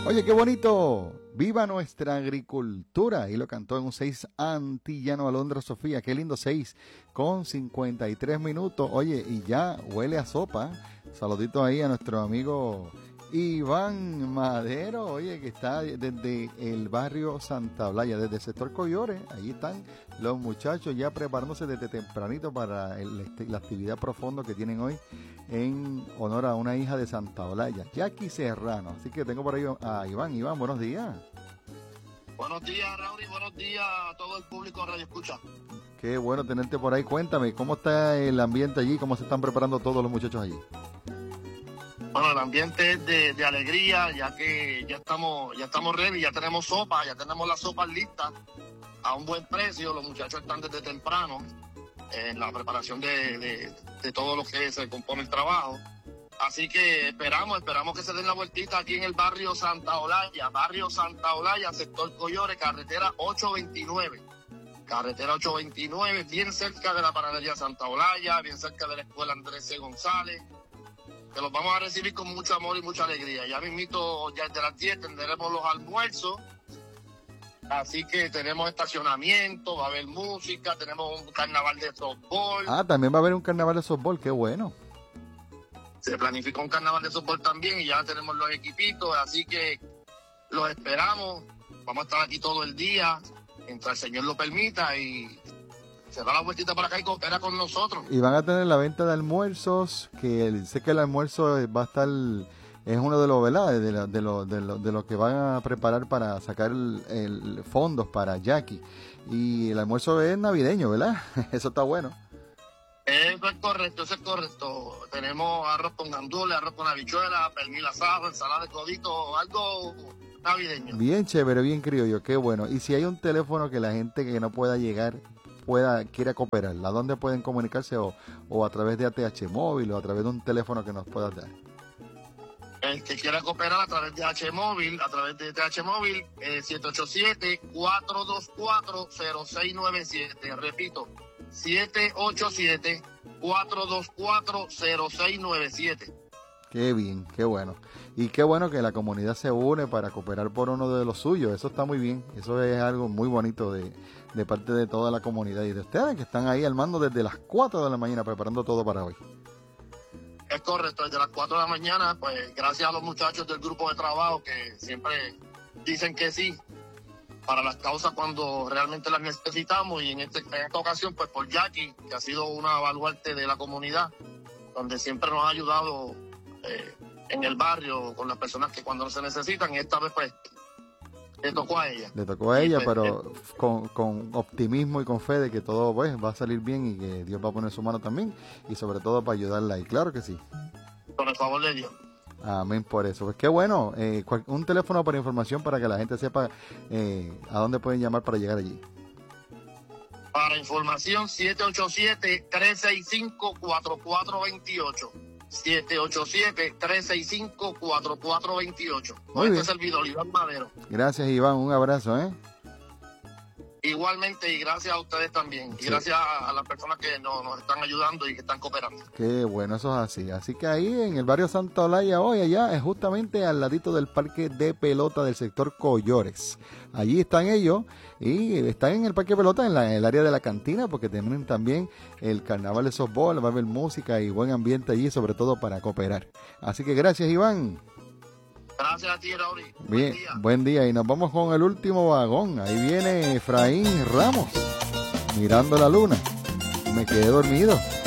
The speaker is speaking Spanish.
Oye, qué bonito. Viva nuestra agricultura. Y lo cantó en un 6 antillano Alondra Sofía. Qué lindo 6 con 53 minutos. Oye, y ya huele a sopa. Saludito ahí a nuestro amigo Iván Madero. Oye, que está desde el barrio Santa Olaya, desde el sector Collores. Ahí están los muchachos ya preparándose desde tempranito para la actividad profunda que tienen hoy en honor a una hija de Santa Olaya, Jackie Serrano. Así que tengo por ahí a Iván. Iván, buenos días. Buenos días, Raúl, y buenos días a todo el público Radio Escucha. Qué bueno tenerte por ahí. Cuéntame, ¿cómo está el ambiente allí? ¿Cómo se están preparando todos los muchachos allí? Bueno, el ambiente es de alegría, ya que ya estamos ready, ya tenemos sopa, ya tenemos las sopas listas a un buen precio. Los muchachos están desde temprano en la preparación de todo lo que se compone el trabajo. Así que esperamos que se den la vueltita aquí en el barrio Santa Olaya, sector Collores, carretera 829. Carretera 829, bien cerca de la panadería Santa Olaya, bien cerca de la escuela Andrés C. González. Que los vamos a recibir con mucho amor y mucha alegría. Ya mismito, ya desde las 10 tendremos los almuerzos. Así que tenemos estacionamiento, va a haber música, tenemos un carnaval de softball. Ah, también va a haber un carnaval de softball, qué bueno. Se planificó un carnaval de softball también y ya tenemos los equipitos, así que los esperamos. Vamos a estar aquí todo el día, mientras el Señor lo permita, y se da la vueltita para acá y coopera con nosotros. Y van a tener la venta de almuerzos, que sé que el almuerzo va a estar, es uno de los, ¿verdad? De lo que van a preparar para sacar el fondos para Jackie. Y el almuerzo es navideño, ¿verdad? Eso está bueno. Eso es correcto. Tenemos arroz con gandules, arroz con habichuelas, pernil asado, ensalada de codito, algo navideño. Bien chévere, bien criollo, qué bueno. Y si hay un teléfono que la gente que no pueda llegar quiera cooperar, ¿a dónde pueden comunicarse? O a través de ATH móvil o a través de un teléfono que nos puedas dar. El que quiera cooperar a través de ATH móvil, 787-424-0697. Repito, 787-424-0697. Qué bien, qué bueno. Y qué bueno que la comunidad se une para cooperar por uno de los suyos. Eso está muy bien. Eso es algo muy bonito de parte de toda la comunidad y de ustedes que están ahí al mando desde las 4 de la mañana preparando todo para hoy. Es correcto, desde las 4 de la mañana, pues gracias a los muchachos del grupo de trabajo que siempre dicen que sí para las causas cuando realmente las necesitamos, y en esta ocasión pues por Jackie, que ha sido una baluarte de la comunidad, donde siempre nos ha ayudado en el barrio con las personas que cuando se necesitan, y esta vez pues le tocó a ella. Le tocó a ella, pero con optimismo y con fe de que todo pues va a salir bien y que Dios va a poner su mano también, y sobre todo para ayudarla, y claro que sí. Con el favor de Dios. Amén por eso. Pues qué bueno, un teléfono para información para que la gente sepa a dónde pueden llamar para llegar allí. Para información, 787-365-4428. 787-365-4428. Con este servidor, Iván Madero. Gracias, Iván. Un abrazo, Igualmente, y gracias a ustedes también. Sí. Y gracias a las personas que nos están ayudando y que están cooperando. Qué bueno, eso es así. Así que ahí en el barrio Santa Olaya hoy, allá, es justamente al ladito del parque de pelota del sector Collores. Allí están ellos y están en el parque de pelota en el área de la cantina, porque tienen también el carnaval de softball, va a haber música y buen ambiente allí, sobre todo para cooperar. Así que gracias, Iván. Gracias a ti, Raúl. Bien, buen día. Y nos vamos con el último vagón. Ahí viene Efraín Ramos, mirando la luna. Me quedé dormido.